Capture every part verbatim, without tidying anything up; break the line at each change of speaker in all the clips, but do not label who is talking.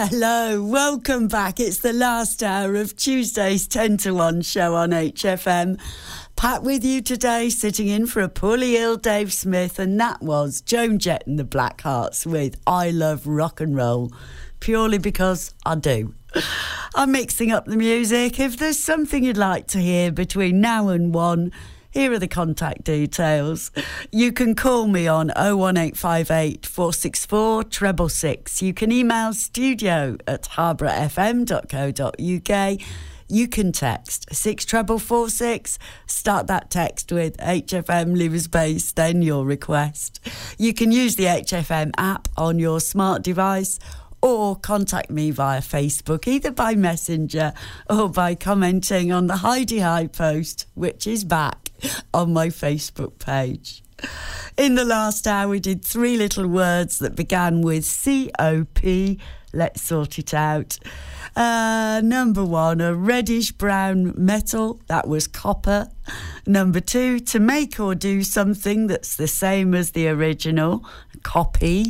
Hello, welcome back. It's the last hour of Tuesday's ten to one show on H F M. Pat with you today, sitting in for a poorly ill Dave Smith, and that was Joan Jett and the Blackhearts with I Love Rock and Roll, purely because I do. I'm mixing up the music. If there's something you'd like to hear between now and one, here are the contact details. You can call me on oh one eight five eight, four six four, six six six. You can email studio at harborough f m dot co dot u k. You can text six four four six. Start that text with H F M, leave a space, then your request. You can use the H F M app on your smart device, or contact me via Facebook, either by Messenger or by commenting on the Heidi High post, which is back on my Facebook page. In the last hour, we did three little words that began with C O P. Let's sort it out. Uh, number one, a reddish-brown metal. That was copper. Number two, to make or do something that's the same as the original. Copy.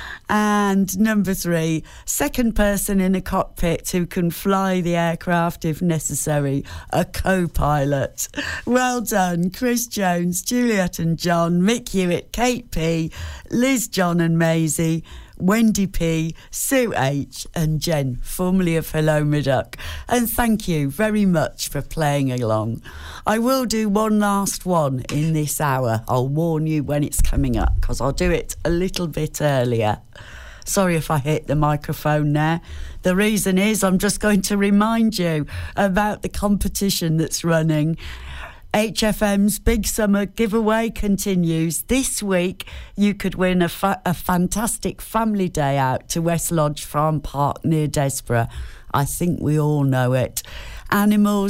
And number three, second person in a cockpit who can fly the aircraft if necessary, a co-pilot. Well done, Chris Jones, Juliet and John, Mick Hewitt, Kate P, Liz, John and Maisie, Wendy P, Sue H and Jen, formerly of Hello Middock. And thank you very much for playing along. I will do one last one in this hour. I'll warn you when it's coming up, because I'll do it a little bit earlier. Sorry if I hit the microphone there. The reason is I'm just going to remind you about the competition that's running. H F M's Big Summer giveaway continues. This week, you could win a, fa- a fantastic family day out to West Lodge Farm Park near Desborough. I think we all know it. Animals